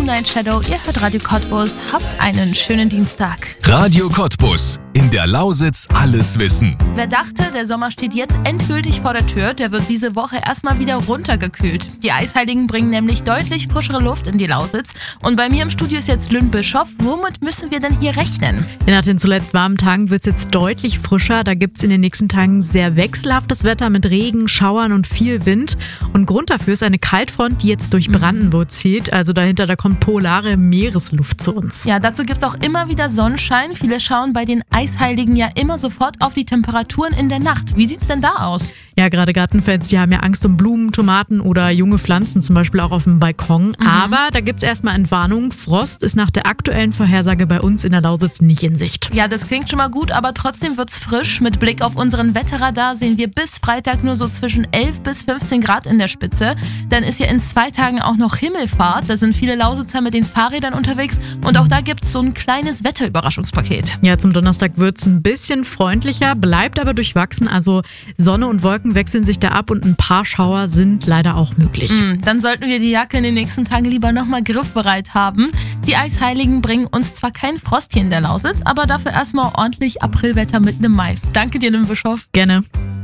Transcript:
Night Shadow. Ihr hört Radio Cottbus. Habt einen schönen Dienstag. Radio Cottbus. In der Lausitz alles wissen. Wer dachte, der Sommer steht jetzt endgültig vor der Tür, der wird diese Woche erstmal wieder runtergekühlt. Die Eisheiligen bringen nämlich deutlich frischere Luft in die Lausitz. Und bei mir im Studio ist jetzt Lynn Bischoff. Womit müssen wir denn hier rechnen? Nach den zuletzt warmen Tagen wird es jetzt deutlich frischer. Da gibt es in den nächsten Tagen sehr wechselhaftes Wetter mit Regen, Schauern und viel Wind. Und Grund dafür ist eine Kaltfront, die jetzt durch Brandenburg zieht. Also dahinter, da kommt polare Meeresluft zu uns. Ja, dazu gibt es auch immer wieder Sonnenschein. Viele schauen bei den Eisheiligen ja immer sofort auf die Temperaturen in der Nacht. Wie sieht's denn da aus? Ja, gerade Gartenfans, die haben ja Angst um Blumen, Tomaten oder junge Pflanzen, zum Beispiel auch auf dem Balkon. Aber da gibt es erstmal Entwarnung. Frost ist nach der aktuellen Vorhersage bei uns in der Lausitz nicht in Sicht. Ja, das klingt schon mal gut, aber trotzdem wird's frisch. Mit Blick auf unseren Wetterradar sehen wir bis Freitag nur so zwischen 11 bis 15 Grad in der Spitze. Dann ist ja in 2 Tagen auch noch Himmelfahrt. Da sind viele Lausitzer mit den Fahrrädern unterwegs und auch da gibt's so ein kleines Wetterüberraschungspaket. Ja, zum Donnerstag wird es ein bisschen freundlicher, bleibt aber durchwachsen. Also Sonne und Wolken wechseln sich da ab und ein paar Schauer sind leider auch möglich. Dann sollten wir die Jacke in den nächsten Tagen lieber nochmal griffbereit haben. Die Eisheiligen bringen uns zwar kein Frost hier in der Lausitz, aber dafür erstmal ordentlich Aprilwetter mitten im Mai. Danke dir, Lynn Bischoff. Gerne.